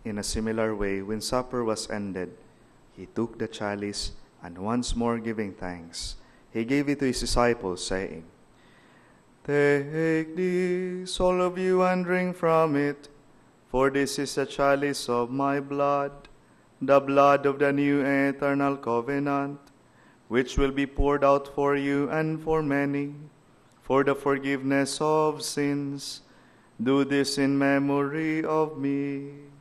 In a similar way, when supper was ended, he took the chalice, and once more giving thanks, he gave it to his disciples, saying, "Take this, all of you, and drink from it, for this is the chalice of my blood, the blood of the new and eternal covenant, which will be poured out for you and for many, for the forgiveness of sins. Do this in memory of me."